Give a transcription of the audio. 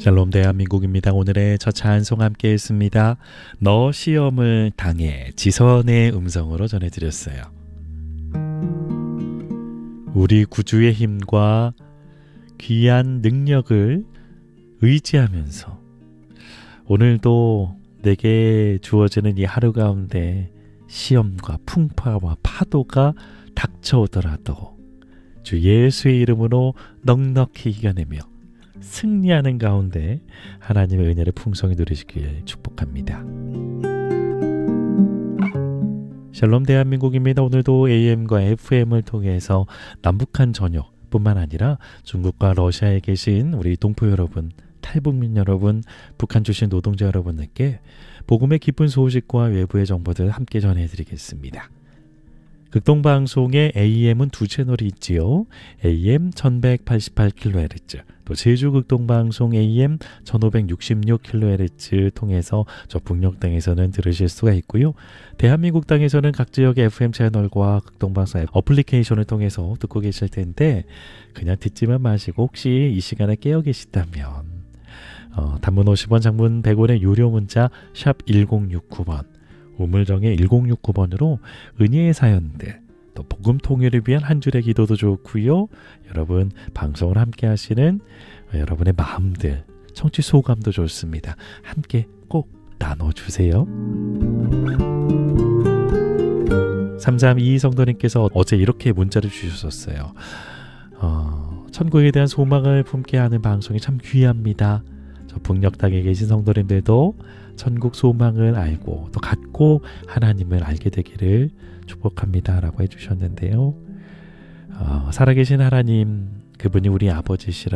샬롬 대한민국입니다. 오늘의 첫 찬송 함께 했습니다. 너 시험을 당해 지선의 음성으로 전해드렸어요. 우리 구주의 힘과 귀한 능력을 의지하면서 오늘도 내게 주어지는 이 하루 가운데 시험과 풍파와 파도가 닥쳐오더라도 주 예수의 이름으로 넉넉히 이겨내며 승리하는 가운데 하나님의 은혜를 풍성히 누리시길 축복합니다. 샬롬 대한민국입니다. 오늘도 AM과 FM을 통해서 남북한 전역뿐만 아니라 중국과 러시아에 계신 우리 동포 여러분, 탈북민 여러분, 북한 출신 노동자 여러분들께 복음의 기쁜 소식과 외부의 정보들 함께 전해드리겠습니다. 극동방송의 AM은 두 채널이 있지요. AM 1188kHz, 또 제주 극동방송 AM 1566kHz 통해서 저 북녘 땅에서는 들으실 수가 있고요. 대한민국 땅에서는 각 지역의 FM 채널과 극동방송 어플리케이션을 통해서 듣고 계실 텐데 그냥 듣지만 마시고 혹시 이 시간에 깨어 계시다면 단문 50원, 장문 100원의 유료 문자 샵 1069번 우물정의 1069번으로 은혜의 사연들, 또 복음 통일을 위한 한 줄의 기도도 좋고요. 여러분 방송을 함께 하시는 여러분의 마음들, 청취 소감도 좋습니다. 함께 꼭 나눠주세요. 3322 성도님께서 어제 이렇게 문자를 주셨었어요. 천국에 대한 소망을 품게 하는 방송이 참 귀합니다. 저 북녘 땅에 계신 성도님들도 천국 소망을 알고 또 갖고 하나님을 알게 되기를 축복합니다 라고 해주셨는데요. 살아계신 하나님, 그분이 우리 아버지시라